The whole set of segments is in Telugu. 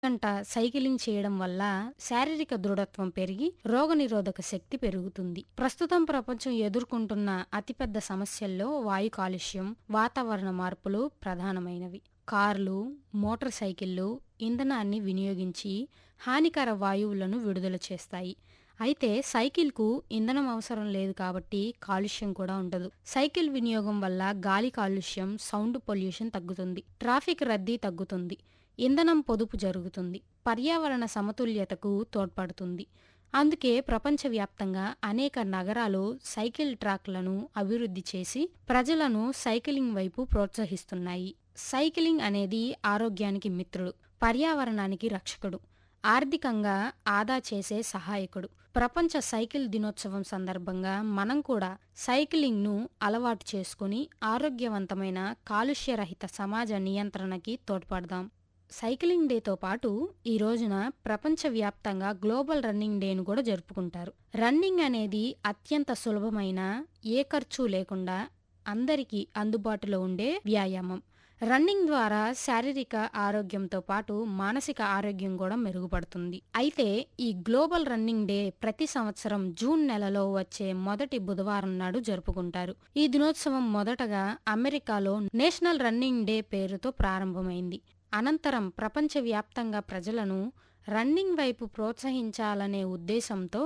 గంట సైకిలింగ్ చేయడం వల్ల శారీరక దృఢత్వం పెరిగి రోగనిరోధక శక్తి పెరుగుతుంది. ప్రస్తుతం ప్రపంచం ఎదుర్కొంటున్న అతిపెద్ద సమస్యల్లో వాయు కాలుష్యం, వాతావరణ మార్పులు ప్రధానమైనవి. కార్లు, మోటార్ సైకిళ్లు ఇంధనాన్ని వినియోగించి హానికర వాయువులను విడుదల చేస్తాయి. అయితే సైకిల్కు ఇంధనం అవసరం లేదు కాబట్టి కాలుష్యం కూడా ఉండదు. సైకిల్ వినియోగం వల్ల గాలి కాలుష్యం, సౌండ్ పొల్యూషన్ తగ్గుతుంది. ట్రాఫిక్ రద్దీ తగ్గుతుంది. ఇంధనం పొదుపు జరుగుతుంది. పర్యావరణ సమతుల్యతకు తోడ్పడుతుంది. అందుకే ప్రపంచవ్యాప్తంగా అనేక నగరాలు సైకిల్ ట్రాక్లను అభివృద్ధి చేసి ప్రజలను సైకిలింగ్ వైపు ప్రోత్సహిస్తున్నాయి. సైకిలింగ్ అనేది ఆరోగ్యానికి మిత్రుడు, పర్యావరణానికి రక్షకుడు, ఆర్థికంగా ఆదా చేసే సహాయకుడు. ప్రపంచ సైకిల్ దినోత్సవం సందర్భంగా మనం కూడా సైకిలింగ్ను అలవాటు చేసుకుని ఆరోగ్యవంతమైన కాలుష్యరహిత సమాజ నియంత్రణకి తోడ్పడదాం. సైకిలింగ్ డేతో పాటు ఈ రోజున ప్రపంచవ్యాప్తంగా గ్లోబల్ రన్నింగ్ డేను కూడా జరుపుకుంటారు. రన్నింగ్ అనేది అత్యంత సులభమైన, ఏ ఖర్చు లేకుండా అందరికీ అందుబాటులో ఉండే వ్యాయామం. రన్నింగ్ ద్వారా శారీరక ఆరోగ్యంతో పాటు మానసిక ఆరోగ్యం కూడా మెరుగుపడుతుంది. అయితే ఈ గ్లోబల్ రన్నింగ్ డే ప్రతి సంవత్సరం జూన్ నెలలో వచ్చే మొదటి బుధవారం నాడు జరుపుకుంటారు. ఈ దినోత్సవం మొదటగా అమెరికాలో నేషనల్ రన్నింగ్ డే పేరుతో ప్రారంభమైంది. అనంతరం ప్రపంచవ్యాప్తంగా ప్రజలను రన్నింగ్ వైపు ప్రోత్సహించాలనే ఉద్దేశంతో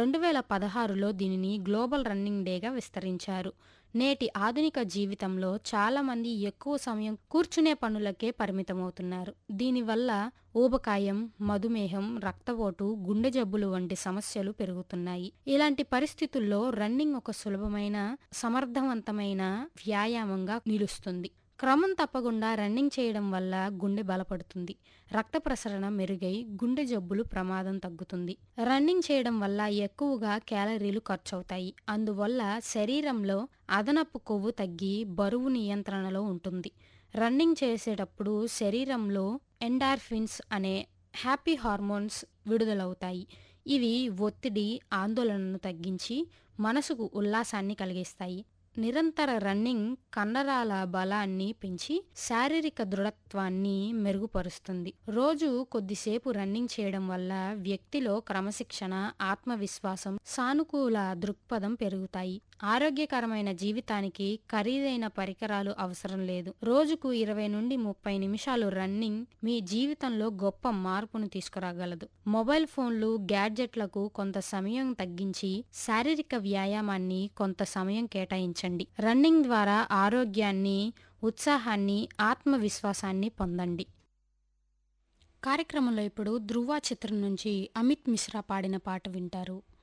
2016లో దీనిని గ్లోబల్ రన్నింగ్ డేగా విస్తరించారు. నేటి ఆధునిక జీవితంలో చాలామంది ఎక్కువ సమయం కూర్చునే పనులకే పరిమితమవుతున్నారు. దీనివల్ల ఊబకాయం, మధుమేహం, రక్తపోటు, గుండె జబ్బులు వంటి సమస్యలు పెరుగుతున్నాయి. ఇలాంటి పరిస్థితుల్లో రన్నింగ్ ఒక సులభమైన, సమర్థవంతమైన వ్యాయామంగా నిలుస్తుంది. క్రమం తప్పకుండా రన్నింగ్ చేయడం వల్ల గుండె బలపడుతుంది, రక్త ప్రసరణ మెరుగై గుండె జబ్బులు ప్రమాదం తగ్గుతుంది. రన్నింగ్ చేయడం వల్ల ఎక్కువగా క్యాలరీలు ఖర్చవుతాయి. అందువల్ల శరీరంలో అదనపు కొవ్వు తగ్గి బరువు నియంత్రణలో ఉంటుంది. రన్నింగ్ చేసేటప్పుడు శరీరంలో ఎండార్ఫిన్స్ అనే హ్యాపీ హార్మోన్స్ విడుదలవుతాయి. ఇవి ఒత్తిడి, ఆందోళనను తగ్గించి మనసుకు ఉల్లాసాన్ని కలిగిస్తాయి. నిరంతర రన్నింగ్ కండరాల బలాన్ని పెంచి శారీరక దృఢత్వాన్ని మెరుగుపరుస్తుంది. రోజు కొద్దిసేపు రన్నింగ్ చేయడం వల్ల వ్యక్తిలో క్రమశిక్షణ, ఆత్మవిశ్వాసం, సానుకూల దృక్పథం పెరుగుతాయి. ఆరోగ్యకరమైన జీవితానికి ఖరీదైన పరికరాలు అవసరం లేదు. రోజుకు 20 నుండి 30 నిమిషాలు రన్నింగ్ మీ జీవితంలో గొప్ప మార్పును తీసుకురాగలదు. మొబైల్ ఫోన్లు, గ్యాడ్జెట్లకు కొంత సమయం తగ్గించి శారీరక వ్యాయామాన్ని కొంత సమయం కేటాయించండి. రన్నింగ్ ద్వారా ఆరోగ్యాన్ని, ఉత్సాహాన్ని, ఆత్మవిశ్వాసాన్ని పొందండి. కార్యక్రమంలో ఇప్పుడు ధృవ చిత్రం నుంచి అమిత్ మిశ్రా పాడిన పాట వింటారు.